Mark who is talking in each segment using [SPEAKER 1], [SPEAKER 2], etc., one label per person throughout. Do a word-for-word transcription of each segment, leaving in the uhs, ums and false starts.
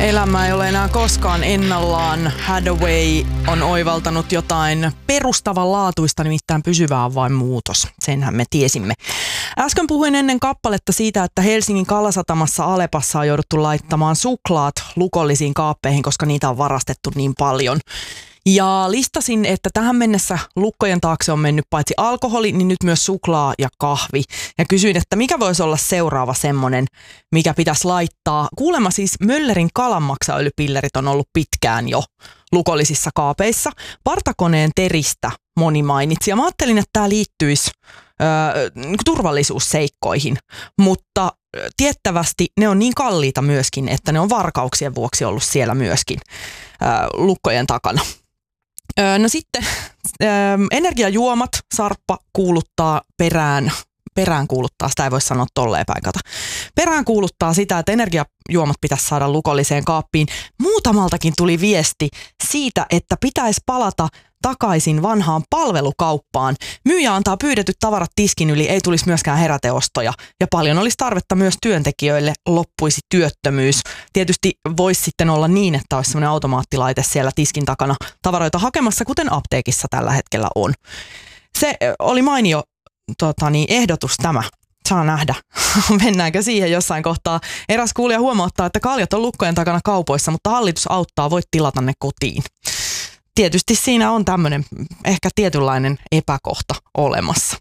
[SPEAKER 1] Elämä ei ole enää koskaan ennallaan. Hathaway on oivaltanut jotain perustavanlaatuista, nimittäin pysyvää on vain muutos. Senhän me tiesimme. Äsken puhuin ennen kappaletta siitä, että Helsingin Kalasatamassa Alepassa on jouduttu laittamaan suklaat lukollisiin kaappeihin, koska niitä on varastettu niin paljon. Ja listasin, että tähän mennessä lukkojen taakse on mennyt paitsi alkoholi, niin nyt myös suklaa ja kahvi. Ja kysyin, että mikä voisi olla seuraava semmoinen, mikä pitäisi laittaa. Kuulemma siis Möllerin kalanmaksaöljypillerit on ollut pitkään jo lukollisissa kaapeissa. Partakoneen teristä moni mainitsi. Ja mä ajattelin, että tämä liittyisi ö, turvallisuusseikkoihin, mutta tiettävästi ne on niin kalliita myöskin, että ne on varkauksien vuoksi ollut siellä myöskin ö, lukkojen takana. No sitten energiajuomat, Sarppa kuuluttaa perään, perään kuuluttaa, sitä ei voi sanoa tolleen päin kata. Perään kuuluttaa sitä, että energiajuomat pitäisi saada lukolliseen kaappiin. Muutamaltakin tuli viesti siitä, että pitäisi palata takaisin vanhaan palvelukauppaan. Myyjä antaa pyydetyt tavarat tiskin yli, ei tulisi myöskään heräteostoja. Ja paljon olisi tarvetta myös työntekijöille, loppuisi työttömyys. Tietysti voisi sitten olla niin, että olisi sellainen automaattilaite siellä tiskin takana tavaroita hakemassa, kuten apteekissa tällä hetkellä on. Se oli mainio tota niin, ehdotus tämä. Saa nähdä. Mennäänkö siihen jossain kohtaa? Eräs kuulija huomauttaa, että kaljat on lukkojen takana kaupoissa, mutta hallitus auttaa, voit tilata ne kotiin. Tietysti siinä on tämmöinen ehkä tietynlainen epäkohta olemassa.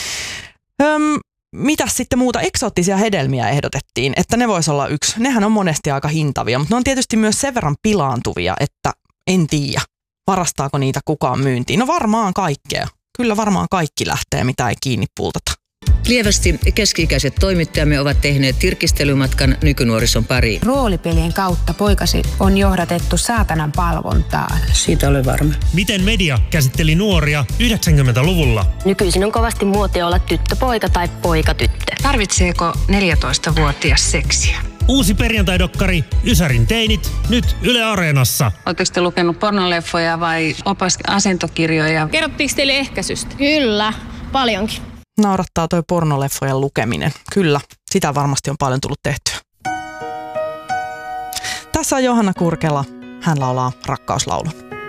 [SPEAKER 1] Öm, mitäs sitten muuta? Eksoottisia hedelmiä ehdotettiin, että ne vois olla yksi. Nehän on monesti aika hintavia, mutta ne on tietysti myös sen verran pilaantuvia, että en tiedä, varastaako niitä kukaan myyntiin. No varmaan kaikkea. Kyllä varmaan kaikki lähtee, mitä ei kiinni pultata.
[SPEAKER 2] Lievästi keski-ikäiset toimittajamme ovat tehneet tirkistelymatkan nykynuorison pariin.
[SPEAKER 3] Roolipelien kautta poikasi on johdatettu saatanan palvontaan.
[SPEAKER 2] Siitä olen varma.
[SPEAKER 4] Miten media käsitteli nuoria yhdeksänkymmentäluvulla?
[SPEAKER 5] Nykyisin on kovasti muotia olla tyttöpoika tai poikatyttö.
[SPEAKER 3] Tarvitseeko neljätoistavuotias seksiä?
[SPEAKER 4] Uusi perjantaidokkari Ysärin teinit, nyt Yle Areenassa.
[SPEAKER 6] Oletteko te lukenut pornoleffoja vai opas-asentokirjoja?
[SPEAKER 7] Kerrottiinko teille ehkäisystä?
[SPEAKER 8] Kyllä, paljonkin.
[SPEAKER 1] Naurattaa toi pornoleffojen lukeminen. Kyllä, sitä varmasti on paljon tullut tehtyä. Tässä on Johanna Kurkela. Hän laulaa rakkauslaulun.